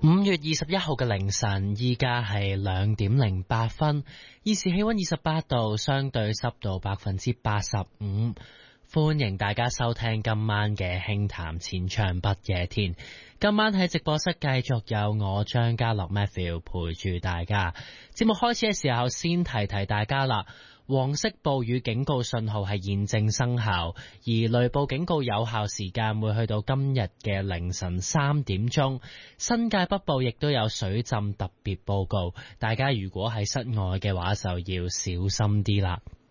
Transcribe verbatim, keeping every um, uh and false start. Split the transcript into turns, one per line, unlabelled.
五月二十一號嘅凌晨，依家係兩點零八分，現時氣溫二十八度，相對濕度百分之八十五。歡迎大家收聽今晚嘅輕談淺唱不夜天。今晚喺直播室繼續有我張家樂 Matthew 陪住大家。節目開始嘅時候，先提提大家啦。黃色暴雨警告信號係現正生效，而雷暴警告有效時間會去到今日嘅凌晨三點鐘。新界北部亦都有水浸特別報告，大家如果喺室外嘅話就要小心啲啦。